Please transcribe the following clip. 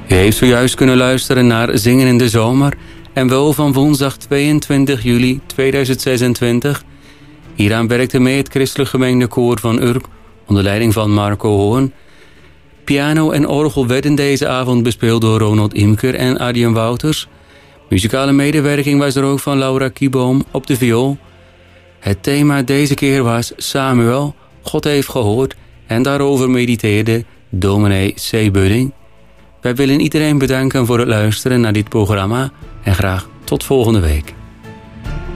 U heeft zojuist kunnen luisteren naar Zingen in de Zomer en wel van woensdag 22 juli 2026. Hieraan werkte mee het Christelijk Gemengde Koor van Urk onder leiding van Marco Hoorn. Piano en orgel werden deze avond bespeeld door Ronald Imker en Adrian Wouters. Muzikale medewerking was er ook van Laura Kieboom op de viool. Het thema deze keer was Samuel, God heeft gehoord, en daarover mediteerde dominee C. Budding. Wij willen iedereen bedanken voor het luisteren naar dit programma en graag tot volgende week.